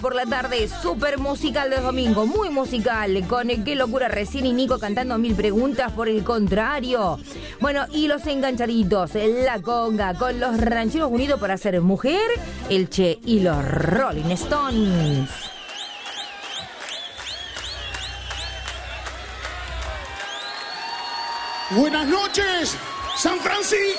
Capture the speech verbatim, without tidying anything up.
por la tarde, súper musical de domingo, muy musical, con Qué Locura recién y Nico cantando Mil Preguntas por el contrario. Bueno, y los enganchaditos, la conga, con los rancheros unidos para ser mujer, el Che y los Rolling Stones. Buenas noches, San Francisco.